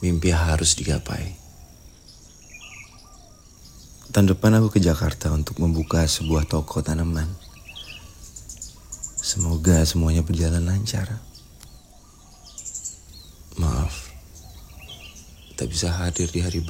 Mimpi harus digapai. Tahun depan aku ke Jakarta untuk membuka sebuah toko tanaman. Semoga semuanya berjalan lancar. Maaf, tak bisa hadir di hari